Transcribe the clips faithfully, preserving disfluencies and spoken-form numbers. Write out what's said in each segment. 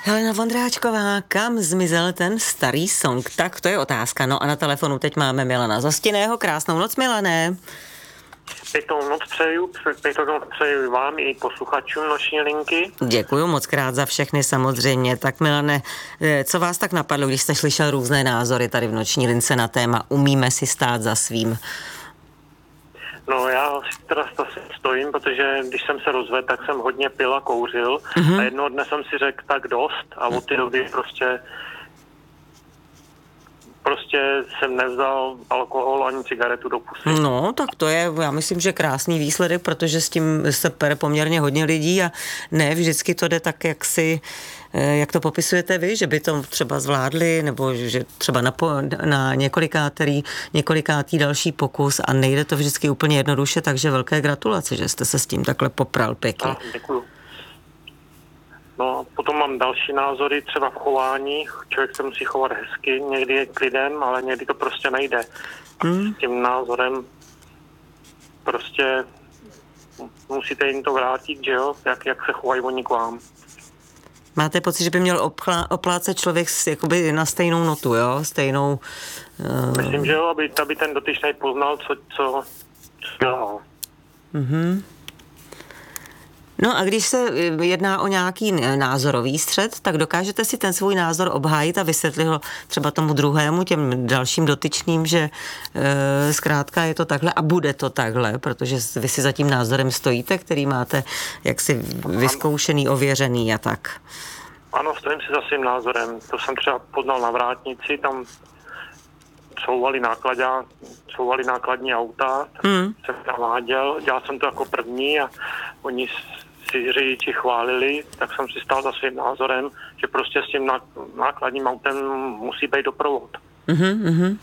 Helena Vondráčková, kam zmizel ten starý song? Tak to je otázka. No a na telefonu teď máme Milana Zostinného. Krásnou noc, Milané. Pěknou noc přeju, pěknou noc přeju vám i posluchačům Noční linky. Děkuju moc krát za všechny samozřejmě. Tak Milane, co vás tak napadlo, když jste slyšel různé názory tady v Noční lince na téma Umíme si stát za svým? No já si teda stojím, protože když jsem se rozvedl, tak jsem hodně pil a kouřil mm-hmm. a jednoho dne jsem si řekl tak dost a od té doby prostě prostě jsem nevzal alkohol ani cigaretu do pusy. No, tak to je, já myslím, že krásný výsledek, protože s tím se pere poměrně hodně lidí a ne vždycky to jde tak, jak si, jak to popisujete vy, že by to třeba zvládli, nebo že třeba na, na několikátý, několikátý další pokus a nejde to vždycky úplně jednoduše, takže velké gratulace, že jste se s tím takhle popral pěkně. No, děkuju. No a potom mám další názory, třeba v chování. Člověk se musí chovat hezky, někdy je k lidem, ale někdy to prostě nejde. Hmm. S tím názorem prostě musíte jim to vrátit, že jo, jak, jak se chovají oni k vám. Máte pocit, že by měl obchlá, oplácet člověk jakoby na stejnou notu, jo? Stejnou... Uh... Myslím, že jo, aby, aby ten dotyčnej poznal, co, co, co dělal. Mhm. No a když se jedná o nějaký názorový střet, tak dokážete si ten svůj názor obhájit a vysvětlit ho třeba tomu druhému, těm dalším dotyčným, že e, zkrátka je to takhle a bude to takhle, protože vy si za tím názorem stojíte, který máte jaksi vyzkoušený, ověřený a tak. Ano, stojím si za svým názorem. To jsem třeba poznal na Vrátnici, tam couvali nákladá, couvali nákladní auta, hmm. jsem naváděl, dělal jsem to jako první a oni si řidiči chválili, tak jsem si stál za svým názorem, že prostě s tím nákladním autem musí být doprovod. Uh-huh, uh-huh.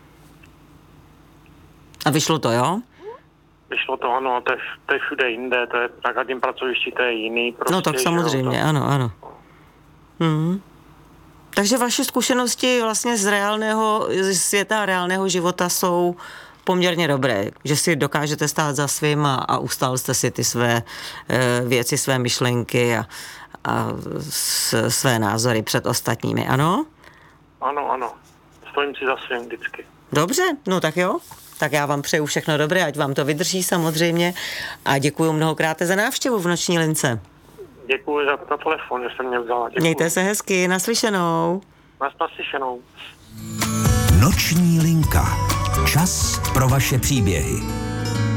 A vyšlo to, jo? Vyšlo to, ano, to je, to je všude jinde, to je na každém pracovišti, to je jiný. Prostě, no tak samozřejmě, ano, ano. Uh-huh. Takže vaše zkušenosti vlastně z reálného světa a reálného života jsou poměrně dobré, že si dokážete stát za svým a, a ustál jste si ty své e, věci, své myšlenky a, a s, své názory před ostatními, ano? Ano, ano. Stojím si za svým vždycky. Dobře, no tak jo. Tak já vám přeju všechno dobré, ať vám to vydrží samozřejmě a děkuji mnohokrát za návštěvu v Noční lince. Děkuji za, za telefon, že jste mě vzala. Děkuji. Mějte se hezky, naslyšenou. Nas, naslyšenou. Noční linka. Čas pro vaše příběhy.